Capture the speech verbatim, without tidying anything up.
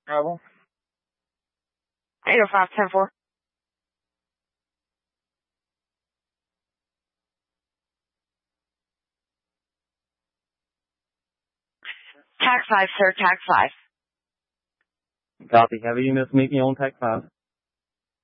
Travel. eight oh five ten four. Tax five, sir, tax five. Copy. Have a unit meet me on tax five.